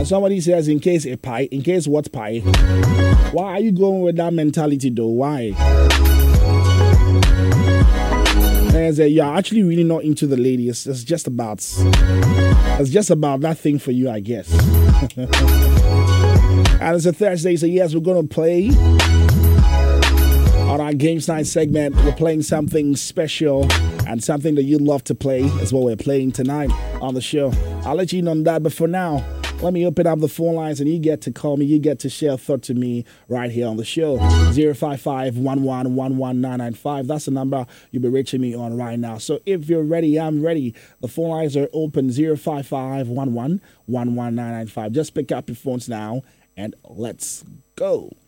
Somebody says, in case a pie, in case what pie? Why are you going with that mentality though? Why? And you're actually really not into the ladies. It's just about that thing for you, I guess. And it's a Thursday, so yes, we're gonna play on our Games Night segment. We're playing something special and something that you love to play is what we're playing tonight on the show. I'll let you in on that, but for now, let me open up the phone lines and you get to call me. You get to share a thought to me right here on the show. 055-11-11995. That's the number you'll be reaching me on right now. So if you're ready, I'm ready. The phone lines are open. 055-11-11995. Just pick up your phones now and let's go.